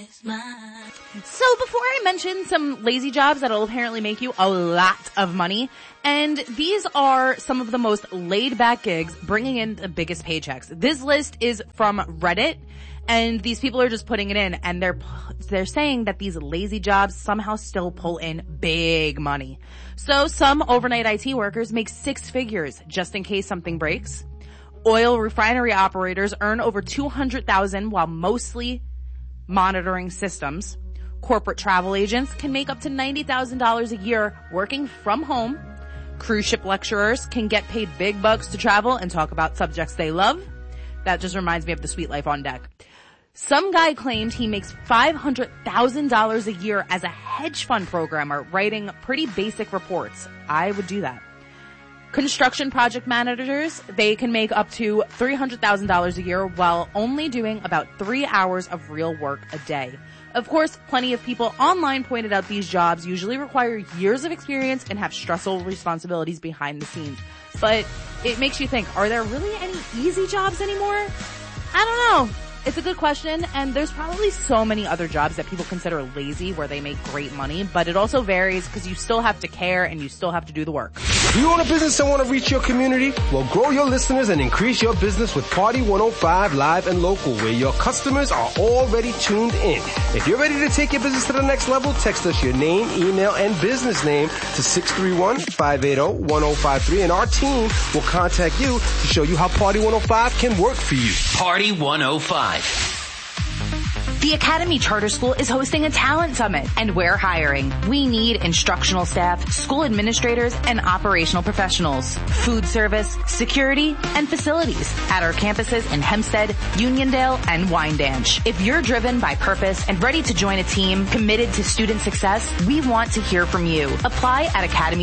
So before I mention some lazy jobs that'll apparently make you a lot of money, and these are some of the most laid-back gigs bringing in the biggest paychecks. This list is from Reddit, and these people are just putting it in, and they're saying that these lazy jobs somehow still pull in big money. So some overnight IT workers make 6 figures just in case something breaks. Oil refinery operators earn over $200,000 while mostly monitoring systems. Corporate travel agents can make up to $90,000 a year working from home. Cruise ship lecturers can get paid big bucks to travel and talk about subjects they love. That just reminds me of the Sweet Life on Deck. Some guy claimed he makes $500,000 a year as a hedge fund programmer writing pretty basic reports. I would do that. Construction project managers, they can make up to $300,000 a year while only doing about 3 hours of real work a day. Of course, plenty of people online pointed out these jobs usually require years of experience and have stressful responsibilities behind the scenes. But it makes you think, are there really any easy jobs anymore? I don't know. It's a good question, and there's probably so many other jobs that people consider lazy where they make great money, but it also varies because you still have to care and you still have to do the work. Do you own a business and want to reach your community? Well, grow your listeners and increase your business with Party 105 Live and Local, where your customers are already tuned in. If you're ready to take your business to the next level, text us your name, email, and business name to 631-580-1053, and our team will contact you to show you how Party 105 can work for you. Party 105. The Academy Charter School is hosting a talent summit, and we're hiring. We need instructional staff, school administrators, and operational professionals, food service, security, and facilities at our campuses in Hempstead, Uniondale, and Wyandanch. If you're driven by purpose and ready to join a team committed to student success, we want to hear from you. Apply at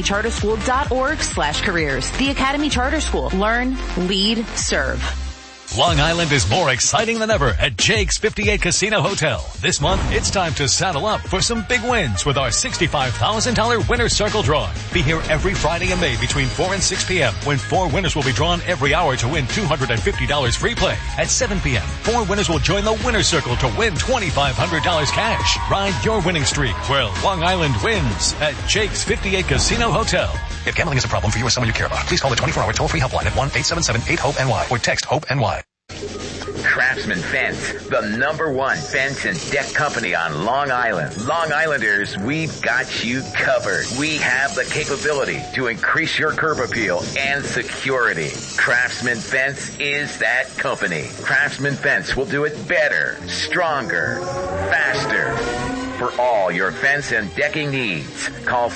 academycharterschool.org/careers. The Academy Charter School. Learn, lead, serve. Long Island is more exciting than ever at Jake's 58 Casino Hotel. This month, it's time to saddle up for some big wins with our $65,000 Winner's Circle drawing. Be here every Friday in May between 4 and 6 p.m. when 4 winners will be drawn every hour to win $250 free play. At 7 p.m., 4 winners will join the Winner's Circle to win $2,500 cash. Ride your winning streak where Long Island wins at Jake's 58 Casino Hotel. If gambling is a problem for you or someone you care about, please call the 24-hour toll-free helpline at 1-877-8-HOPE-NY or text HOPE-NY. Craftsman Fence, the #1 fence and deck company on Long Island. Long Islanders, we've got you covered. We have the capability to increase your curb appeal and security. Craftsman Fence is that company. Craftsman Fence will do it better, stronger, faster. For all your fence and decking needs, call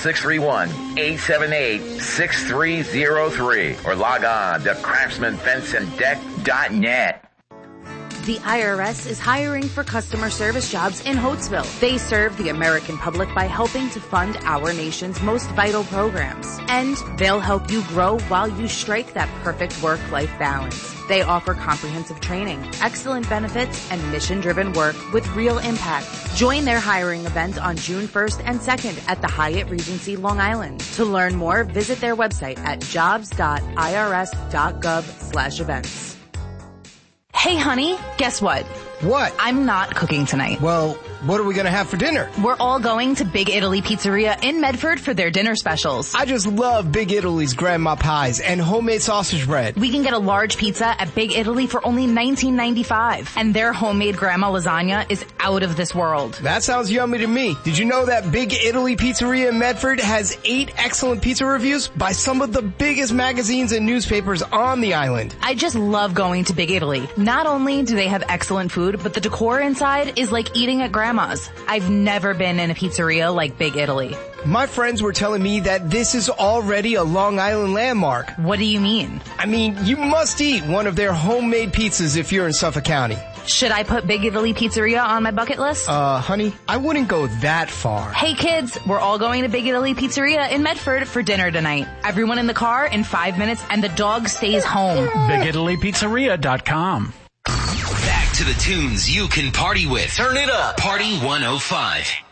631-878-6303 or log on to craftsmanfenceanddeck.net. The IRS is hiring for customer service jobs in Hotesville. They serve the American public by helping to fund our nation's most vital programs. And they'll help you grow while you strike that perfect work-life balance. They offer comprehensive training, excellent benefits, and mission-driven work with real impact. Join their hiring event on June 1st and 2nd at the Hyatt Regency Long Island. To learn more, visit their website at jobs.irs.gov/events. Hey, honey, guess what? What? I'm not cooking tonight. Well, what are we gonna have for dinner? We're all going to Big Italy Pizzeria in Medford for their dinner specials. I just love Big Italy's grandma pies and homemade sausage bread. We can get a large pizza at Big Italy for only $19.95. And their homemade grandma lasagna is out of this world. That sounds yummy to me. Did you know that Big Italy Pizzeria in Medford has 8 excellent pizza reviews by some of the biggest magazines and newspapers on the island? I just love going to Big Italy. Not only do they have excellent food, but the decor inside is like eating at grandma's. I've never been in a pizzeria like Big Italy. My friends were telling me that this is already a Long Island landmark. What do you mean? I mean, you must eat one of their homemade pizzas if you're in Suffolk County. Should I put Big Italy Pizzeria on my bucket list? Honey, I wouldn't go that far. Hey kids, we're all going to Big Italy Pizzeria in Medford for dinner tonight. Everyone in the car in 5 minutes and the dog stays home. BigItalyPizzeria.com. Back to the tunes you can party with. Turn it up. Party 105.